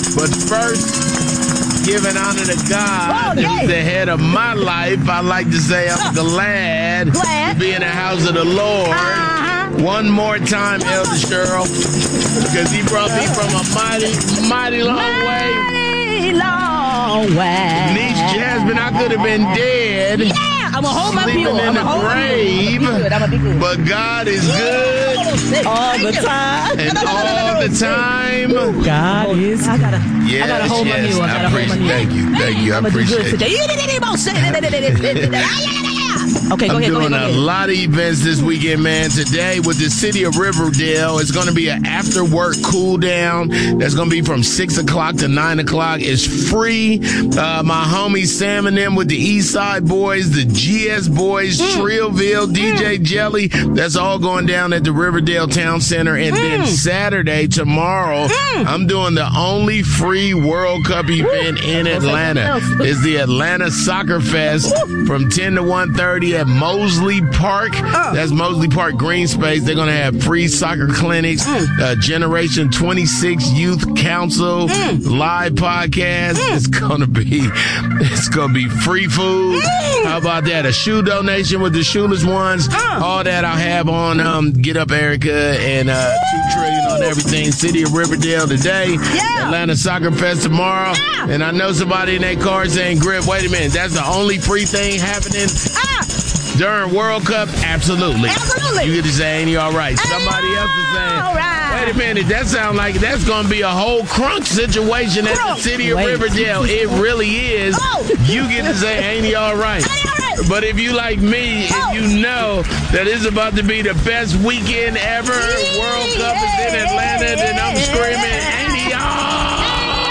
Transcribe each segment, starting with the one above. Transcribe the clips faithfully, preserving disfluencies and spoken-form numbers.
But first, giving honor to God, Oh, who's yay. the head of my life, I like to say I'm glad, Glad. to be in the house of the Lord. Uh-huh. One more time, Elder Cheryl, because he brought me from a mighty, mighty long way. Mighty long way. Niece Jasmine, I could have been dead. Yeah, I'm going to hold my Sleeping mule. in I'm the going to hold my grave. mule. I'm going to be good. I'm going to be good. But God is good All the time. and all the time. God is I gotta, Yes, I gotta hold my yes, mule. I I gotta hold my appreciate. mule. Thank you, thank you. I I'm gonna do good appreciate it. today. Okay, go I'm ahead, go doing ahead, go a ahead. lot of events this weekend, man. Today with the city of Riverdale, it's going to be an after work cool down. That's going to be from six o'clock to nine o'clock. It's free. Uh, my homie Sam and them with the East Side Boys, the G S Boys, Mm. Trillville, D J Jelly. That's all going down at the Riverdale Town Center. And then Saturday, tomorrow, I'm doing the only free World Cup event in Atlanta. It's the Atlanta Soccer Fest from ten to one thirty at Mosley Park. That's Mosley Park Green Space. They're going to have free soccer clinics, uh, Generation twenty-six Youth Council, live podcast. It's going to be, it's going to be free food. How about that? A shoe donation with the shoeless ones. All that I'll have on um, Get Up Erica and uh, two trillion on everything. City of Riverdale today. Yeah. Atlanta Soccer Fest tomorrow. Yeah. And I know somebody in that car saying, Grip, wait a minute. That's the only free thing happening Ah, during World Cup? Absolutely. Absolutely. You get to say, ain't you all right? Somebody else is saying, all right. wait a minute, that sounds like that's going to be a whole crunk situation at the Crunk. city of Wait. Riverdale. It really is. Oh. You get to say, ain't you all right? Ain't you all right? But if you like me, Oh. and you know that it's about to be the best weekend ever, World Cup is in Atlanta, then I'm screaming, ain't he all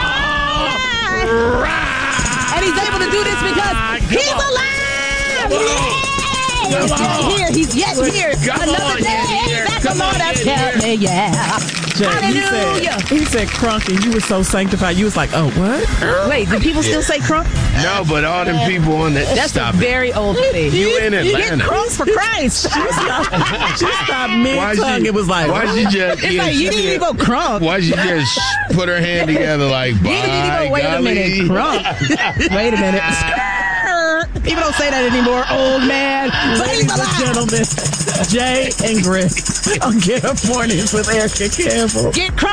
right? And he's able to do this because he's on. alive. Come on. Yay. Come on. He's here. He's yet here. Come Another on, day. he's here. That's Come the on, Lord has he's kept me. Yeah. Jay, he Hallelujah. said, he said crunk, and you were so sanctified. You was like, oh, what? Wait, do people still say crunk? No, but all them people on the That's stop a it. very old thing. You in Get Atlanta. crunk for Christ. She stopped Why mid-tongue. she- It was like, why she just It's yeah, like, she you didn't did- even go crunk. Why she just put her hand together like, You bye, didn't even go, wait a minute, golly. crunk. Wait a minute. People don't say that anymore, old man. But he's ladies and alive. gentlemen, Jay and Griff on Get Up Mornings with Erica Campbell. Get crunk.